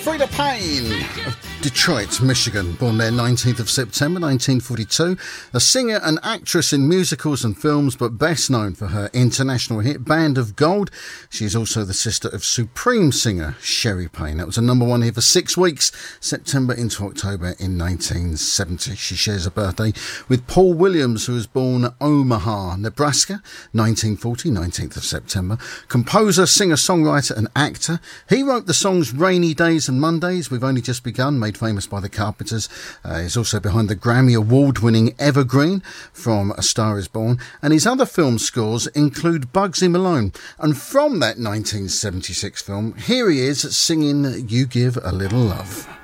Freda Payne of Detroit, Michigan, born there 19th of September 1942, a singer and actress in musicals and films, but best known for her international hit Band of Gold. She is also the sister of Supreme singer Sherry Payne. That was a number one here for 6 weeks, September into October in 1970. She shares a birthday with Paul Williams, who was born Omaha, Nebraska, 1940, 19th of September. Composer, singer, songwriter and actor. He wrote the songs Rainy Days and Mondays, We've Only Just Begun, made famous by the Carpenters. He's also behind the Grammy Award-winning Evergreen from A Star Is Born, and his other film scores include Bugsy Malone. And from that 1976 film, here he is singing You Give a Little Love.